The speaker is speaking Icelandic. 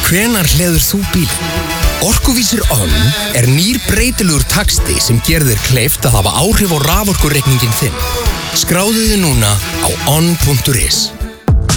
Hvenær hleður þú bílinn? Orkuvísir ON er nýr breytilegur taxti sem gerir þér kleift að hafa áhrif á raforkureikningin þinn. Skráðu þig núna á on.is.